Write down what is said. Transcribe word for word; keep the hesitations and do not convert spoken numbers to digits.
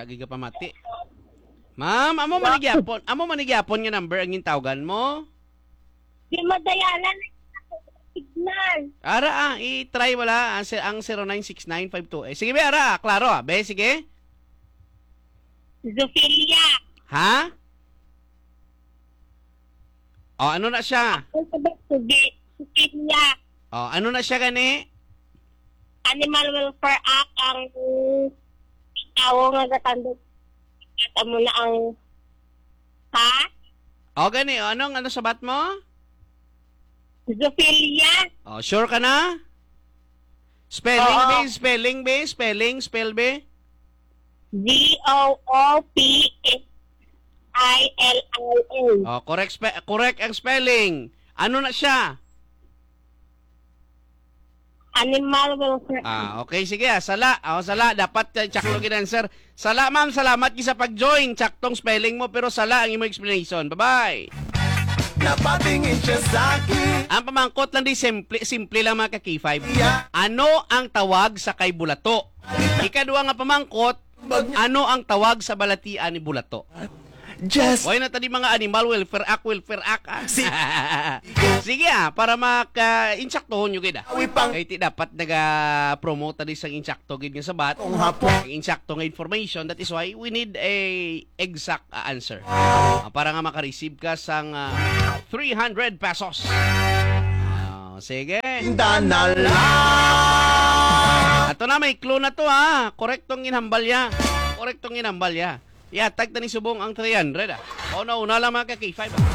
Lagi ka pamati. Ma'am, amo manigyapon. Amo manigyapon nga number ang gintawagan mo? Di madayalan signal. Ara, ah, i-try wala ang, ang zero nine six nine five two. Eh, sige, be, ara, klaro, ah. Be, sige. Zophilia. Ha? O, ano na siya? Zophilia. O, ano na siya gani? Animal Welfare Act ang tao nga gatandog. At amo na ang ha? O, gani, o, anong, ano sabat mo? Zophilia. O, sure ka na? Spelling, Oo. be, spelling, be, spelling, spell, be. Z O O P H I L I A. O, correct, spe- correct ang spelling. Ano na siya? Animal Welfare Act. Ah, okay, sige. ah. Sala. O, sala. Dapat uh, tsaklogin answer. Sala, ma'am. Salamat sa pag-join. Tsaktong spelling mo, pero sala ang imong explanation. Bye-bye. Napatingin siya sa akin. Ang pamangkot lang di simple, simple lang mga ka-K five. Yeah. Ano ang tawag sa kay bulato? Ikaduha nga pamangkot, ano ang tawag sa balatian ni bulato? Just Why na tadi mga Animal Welfare Act, Welfare Act. Ah. Si- Sige ah, para maka-insaktohon nyo gid ah. awi pang Kaya ti dapat naga-promote tadi sang insakto gid nga sabat. kung hapon. Ang insakto nga information, that is why we need a exact uh, answer. Uh, para nga maka-receive ka sang uh, three hundred pesos. Uh, sige. Tinda na lang. Ato na, may clue na to ha. Korektong ginhambal ya. Korektong ginhambal ya. Iatag ta ni subong ang three hundred ah. O na, una lang mga ka-K five ah.